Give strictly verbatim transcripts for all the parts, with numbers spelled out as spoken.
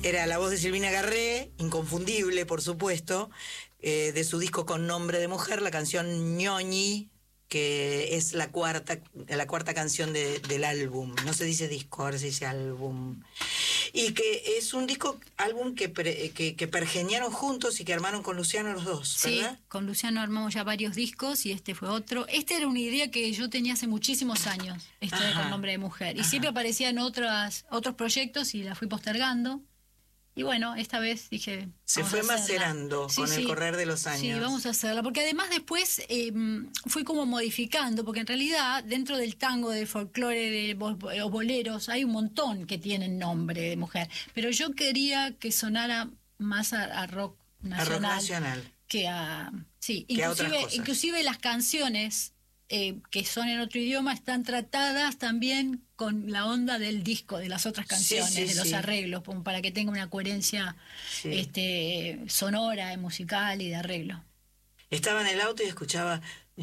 Era la voz de Silvina Garré, inconfundible, por supuesto, eh, de su disco Con Nombre de Mujer, la canción Ñoñi, que es la cuarta, la cuarta canción de, del álbum. No se dice disco, ahora se dice álbum. Y que es un disco, álbum que, pre, que, que pergeñaron juntos y que armaron con Luciano los dos, ¿verdad? Sí, con Luciano armamos ya varios discos y este fue otro. Esta era una idea que yo tenía hace muchísimos años, esta de Con Nombre de Mujer. Y Ajá. siempre aparecían otras, otros proyectos y la fui postergando. Y bueno, esta vez dije... Se fue macerando sí, con sí, el correr de los años. Sí, vamos a hacerla. Porque además después eh, fui como modificando, porque en realidad dentro del tango, del folclore, de los boleros, hay un montón que tienen nombre de mujer. Pero yo quería que sonara más a, a rock nacional. A rock nacional. Que a... Sí, que inclusive, a otras cosas. Inclusive las canciones... Eh, que son en otro idioma, están tratadas también con la onda del disco, de las otras canciones, sí, sí, de los sí. arreglos, para que tenga una coherencia sí. este, sonora, musical y de arreglo. Estaba en el auto y escuchaba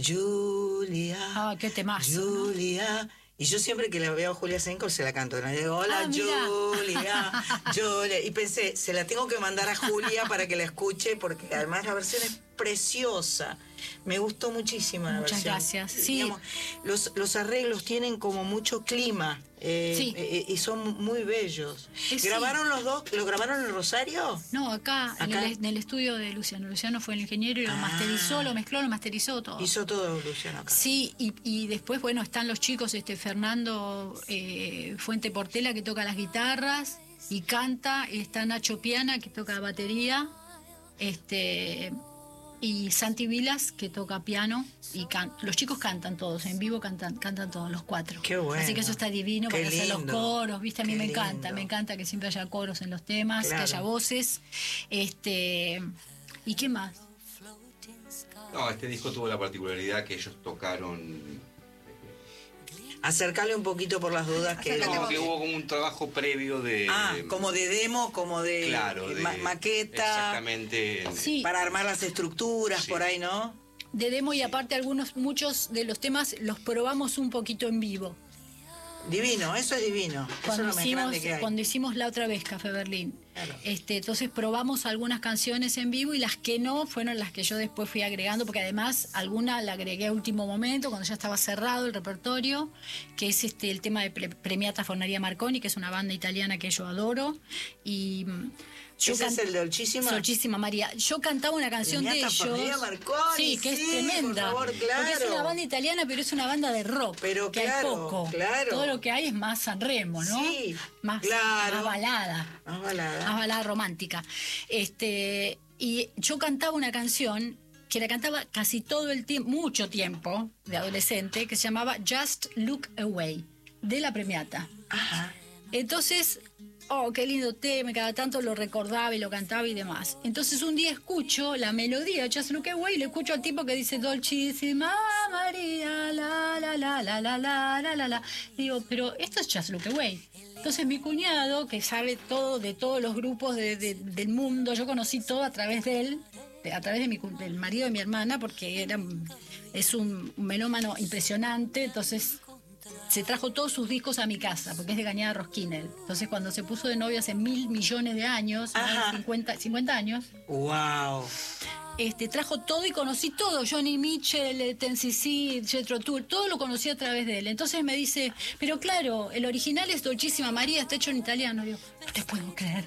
Julia, ah, qué temazo, Julia, ¿no? Y yo siempre que la veo a Julia Senko se la canto, ¿no? Digo, hola, ah, Julia, Julia. Y pensé, se la tengo que mandar a Julia para que la escuche, porque además la versión es preciosa. Me gustó muchísimo la Muchas versión. gracias. Sí. Digamos, los, los arreglos tienen como mucho clima eh, sí. eh, y son muy bellos. Eh, ¿Grabaron sí. los dos? ¿Lo grabaron en Rosario? No, acá, ¿Acá? En, el, en el estudio de Luciano. Luciano fue el ingeniero y lo ah. masterizó, lo mezcló, lo masterizó todo. Hizo todo Luciano acá. Sí, y, y después, bueno, están los chicos, este Fernando eh, Fuente Portela, que toca las guitarras y canta, y está Nacho Piana, que toca batería, este... y Santi Vilas, que toca piano, y can los chicos cantan todos, en vivo cantan, cantan todos los cuatro. Qué bueno. Así que eso está divino Qué para lindo. hacer los coros, ¿viste? A mí Qué me lindo. encanta, me encanta que siempre haya coros en los temas, claro. que haya voces. Este, ¿y qué más? No, este disco tuvo la particularidad que ellos tocaron... Acercarle un poquito por las dudas que... No, que hubo como un trabajo previo de... Ah, como de demo, como de, claro, de ma maqueta. Exactamente. Sí. Para armar las estructuras, sí. por ahí, ¿no? De demo y sí. aparte algunos, muchos de los temas los probamos un poquito en vivo. Divino, eso es divino. Cuando, eso es lo hicimos, más grande que hay. cuando hicimos la otra vez Café Berlín. Claro. Este, entonces probamos algunas canciones en vivo y las que no fueron las que yo después fui agregando, porque además alguna la agregué a último momento, cuando ya estaba cerrado el repertorio, que es este el tema de Pre Premiata Forneria Marconi, que es una banda italiana que yo adoro. Y yo ¿Ese es el de Dolcísima? Dolcísima María. Yo cantaba una canción Premiata de ellos. Forneria Marconi, sí, que sí, es tremenda. por favor, claro. Porque es una banda italiana, pero es una banda de rock. Pero que claro, hay poco. claro. Todo lo que hay es más Sanremo, ¿no? Sí, más, claro. más balada. Más balada. Más balada romántica. Este, y yo cantaba una canción que la cantaba casi todo el tiempo, mucho tiempo, de adolescente, que se llamaba Just Look Away, de la Premiata. Ajá. Entonces, oh, qué lindo tema, cada tanto lo recordaba y lo cantaba y demás. Entonces un día escucho la melodía de Just Look Away y le escucho al tipo que dice Dolcísima María, la la la la la la la la la. Digo, pero esto es Just Look Away. Entonces mi cuñado, que sabe todo de todos los grupos de, de, del mundo, yo conocí todo a través de él, de, a través de mi, del marido de mi hermana, porque era, es un melómano impresionante, entonces se trajo todos sus discos a mi casa, porque es de Cañada Rosquinel. Entonces cuando se puso de novio hace mil millones de años, cincuenta, cincuenta años, wow. Este, trajo todo y conocí todo, Johnny Mitchell, Ten C C, Jethro Tull, todo lo conocí a través de él. Entonces me dice, pero claro, el original es Dolcísima María, está hecho en italiano. Digo, no te puedo creer.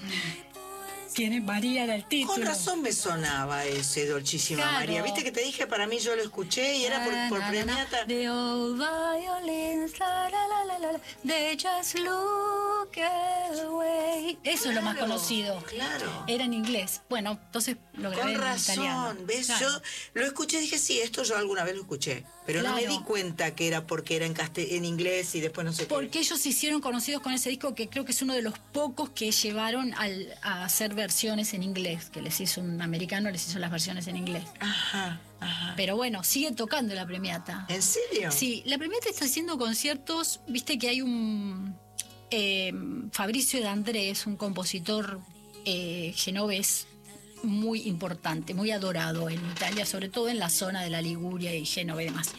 ¿Quién es María del título? Con razón me sonaba ese Dolcísima claro. María. Viste que te dije, para mí yo lo escuché y era por, por na, Premiata. The old violins, la, la, la, la, la, they just look away. Eso claro, es lo más conocido. Claro. Era en inglés. Bueno, entonces lo grabé en razón, italiano. ¿Ves? Claro. Yo lo escuché y dije, sí, esto yo alguna vez lo escuché. Pero claro. no me di cuenta que era porque era en, en inglés y después no sé Porque qué. ellos se hicieron conocidos con ese disco, que creo que es uno de los pocos que llevaron al, a hacer versiones en inglés, que les hizo un americano, les hizo las versiones en inglés. Ajá, ajá. Pero bueno, sigue tocando la Premiata. ¿En serio? Sí, la Premiata está haciendo conciertos, viste que hay un eh, Fabricio de Andrés, un compositor eh, genovés muy importante, muy adorado en Italia, sobre todo en la zona de la Liguria y Génova y demás.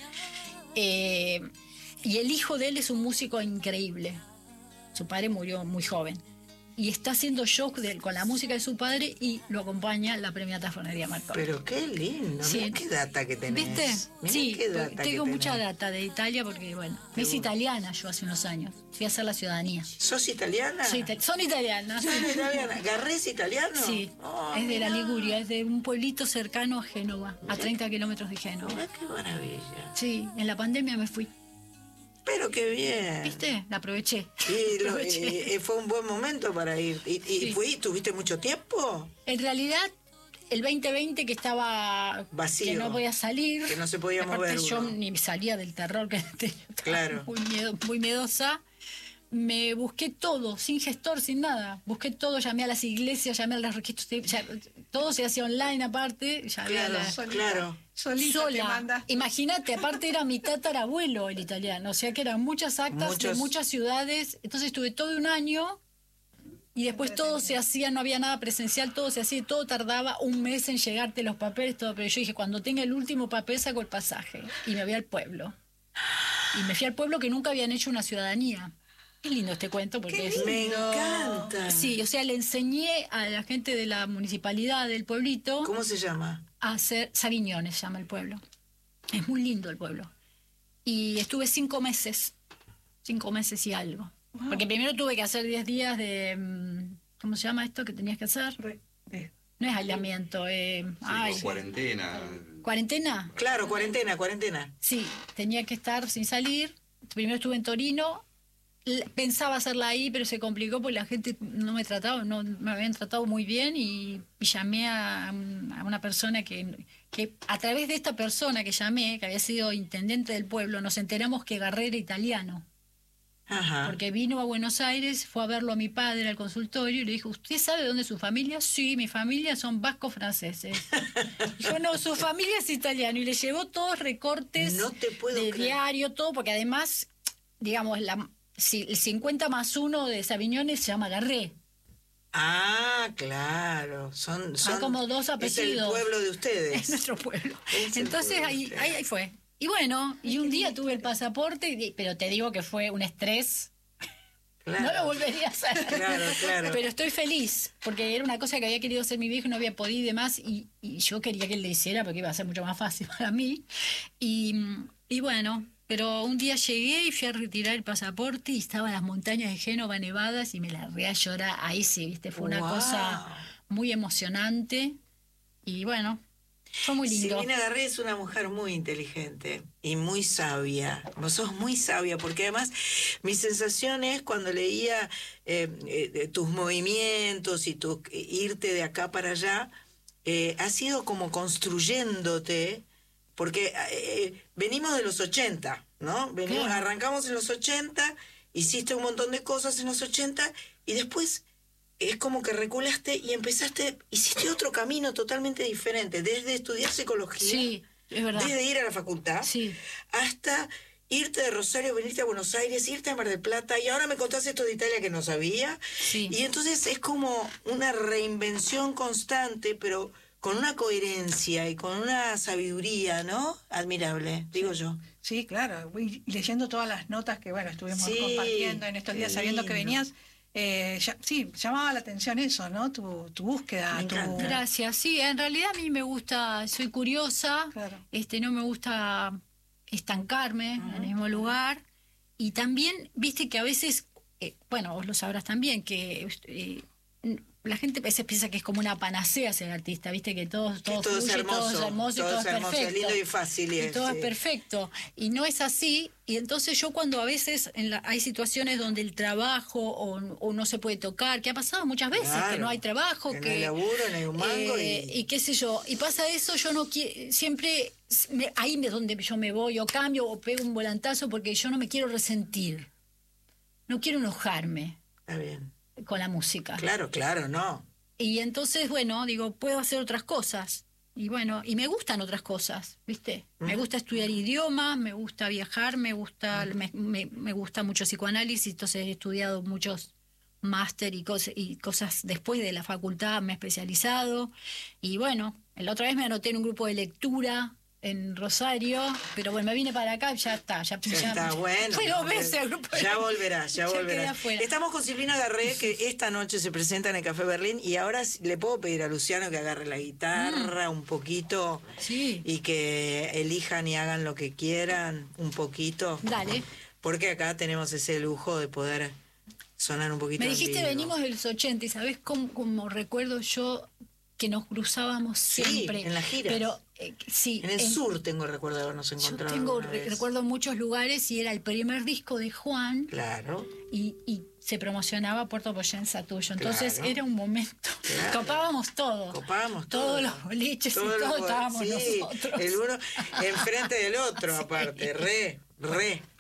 Eh, y el hijo de él es un músico increíble. Su padre murió muy joven. y está haciendo shows de- con la música de su padre y lo acompaña la premiata Fonería Marconi. Pero qué lindo, Sí. mirá qué data que tenés. ¿Viste? Mirá Sí, qué data que tengo mucha tenés. data de Italia porque, bueno, Qué me hice bueno. italiana yo hace unos años. Fui a hacer la ciudadanía. ¿Sos italiana? Soy ita- son italianas. ¿Sos italiana? ¿Garrés italiano? Sí, Oh, es de la mirá. Liguria, es de un pueblito cercano a Génova, a treinta kilómetros de Génova. Mirá qué maravilla. Sí, en la pandemia me fui. Pero qué bien. ¿Viste? La aproveché. Y lo- Aproveché. eh, eh, fue un buen momento para ir. ¿Y, y Sí. fui, tuviste mucho tiempo? En realidad, el veinte veinte que estaba... Vacío. Que no podía salir. Que no se podía Aparte, mover yo uno. ni salía del terror que tenía. Estaba Claro. Muy, miedo, muy miedosa. Me busqué todo, sin gestor, sin nada. Busqué todo, llamé a las iglesias, llamé a los registros. de- ya- todo se hacía online aparte. Llamé Claro, a la, Solita. claro. Solita te sola. mandas. Imagínate, aparte era mi tatarabuelo el italiano, o sea que eran muchas actas Muchos- de muchas ciudades. Entonces estuve todo un año y después todo se hacía, no había nada presencial, todo se hacía, y todo tardaba un mes en llegarte los papeles, todo. Pero yo dije, cuando tenga el último papel saco el pasaje y me voy al pueblo. Y me fui al pueblo que nunca habían hecho una ciudadanía. Qué lindo este cuento porque es... Me encanta. Sí, o sea, le enseñé a la gente de la municipalidad del pueblito ¿Cómo se llama? a hacer Saviñones, se llama el pueblo. Es muy lindo el pueblo. Y estuve cinco meses, cinco meses y algo. Porque primero tuve que hacer diez días de, mm, ¿cómo se llama esto que tenías que hacer? Re- eh, No es aislamiento, eh, Sí, ay, con cuarentena. ¿cuarentena? Claro, cuarentena, cuarentena. Sí, tenía que estar sin salir. Primero estuve en Torino. L- Pensaba hacerla ahí, pero se complicó porque la gente no me trataba, no me habían tratado muy bien y, y llamé a, un- a una persona que, que a través de esta persona que llamé, que había sido intendente del pueblo, nos enteramos que Garré era italiano. Ajá. Porque vino a Buenos Aires, fue a verlo a mi padre al consultorio y le dijo, ¿usted sabe dónde es su familia? Sí, mi familia son vascos franceses. Dijo, no, su familia es italiano. Y le llevó todos recortes No te puedo de creer. diario, todo, porque además, digamos, la, si, el cincuenta más uno de Saviñones se llama Garré. Ah, claro. Son, son como dos Es el apellidos. pueblo de Es ustedes. nuestro pueblo. Es el Entonces pueblo de ahí, ustedes. ahí, ahí fue. Y bueno, y un día tuve el pasaporte, y- pero te digo que fue un estrés. Claro. No lo volvería a hacer. Claro, claro. Pero estoy feliz, porque era una cosa que había querido hacer mi viejo y no había podido y demás, y, y yo quería que él le hiciera porque iba a ser mucho más fácil para mí. Y, y bueno, pero un día llegué y fui a retirar el pasaporte y estaban las montañas de Génova nevadas y me largué a llorar. Ahí sí, viste, fue una Wow. cosa muy emocionante y bueno, fue muy lindo. Silvina Garré es una mujer muy inteligente y muy sabia. Vos sos muy sabia, porque además mi sensación es cuando leía eh, eh, tus movimientos y tu irte de acá para allá, eh, has sido como construyéndote, porque eh, venimos de los ochenta, ¿no? Venimos, Claro. Arrancamos en los ochenta, hiciste un montón de cosas en los ochenta y después es como que reculaste y empezaste, hiciste otro camino totalmente diferente, desde estudiar psicología, Sí, es verdad. desde ir a la facultad, Sí. hasta irte de Rosario, venirte a Buenos Aires, irte a Mar del Plata, y ahora me contás esto de Italia que no sabía. Sí. Y entonces es como una reinvención constante, pero con una coherencia y con una sabiduría, ¿no? Admirable, digo yo. Sí, claro. Voy leyendo todas las notas que, bueno, estuvimos Sí, compartiendo en estos qué días, sabiendo que lindo. venías. Eh, ya- sí, llamaba la atención eso, ¿no? Tu, tu búsqueda. Me tu- encanta. Gracias. Sí, en realidad a mí me gusta, soy curiosa, Claro. este, no me gusta estancarme en el mismo lugar. Y también, viste que a veces, eh, bueno, vos lo sabrás también, que eh, la gente a veces piensa que es como una panacea ser artista, viste que todo, todo, todo es fluye, todo es hermoso, hermoso y todo todo es es hermoso, es perfecto. lindo y fácil, y Y es, todo sí. es perfecto. Y no es así. Y entonces yo cuando a veces en la- hay situaciones donde el trabajo o, o no se puede tocar, que ha pasado muchas veces, que Claro, no hay trabajo, que que, no hay laburo, no hay un mango eh, y- y qué sé yo, y pasa eso, yo no quiero, siempre, me- ahí es donde yo me voy, o cambio, o pego un volantazo, porque yo no me quiero resentir, no quiero enojarme Está bien. con la música. Claro, claro, no. Y entonces, bueno, digo, puedo hacer otras cosas. Y bueno, y me gustan otras cosas, ¿viste? Me Ujú. gusta estudiar idiomas, me gusta viajar, me gusta me, me- me gusta mucho psicoanálisis, entonces he estudiado muchos máster y, cos- y cosas después de la facultad, me he especializado. Y bueno, la otra vez me anoté en un grupo de lectura en Rosario, pero bueno, me vine para acá, ya está, ya, Ya está, bueno. Fui dos no, veces al grupo de- Ya volverá, ya Ya quedé volverá. afuera. Estamos con Silvina Garré, que esta noche se presenta en el Café Berlín, y ahora sí le puedo pedir a Luciano que agarre la guitarra un poquito Sí. y que elijan y hagan lo que quieran un poquito. Dale. Porque acá tenemos ese lujo de poder sonar un poquito Me en dijiste, vivo. venimos de los ochenta, y ¿sabés cómo, cómo recuerdo yo que nos cruzábamos Sí, siempre? en las giras. Pero eh, sí. En el sur tengo recuerdo de habernos Yo encontrado. tengo, alguna re- vez. recuerdo muchos lugares y era el primer disco de Juan Claro. y, y se promocionaba Puerto Poyenza tuyo. Entonces Claro. era un momento. Claro. Copábamos todo. Copábamos todo. Todos los boliches Todos y los todos bo- estábamos sí, nosotros. el uno enfrente del otro, Sí. aparte. Re, re.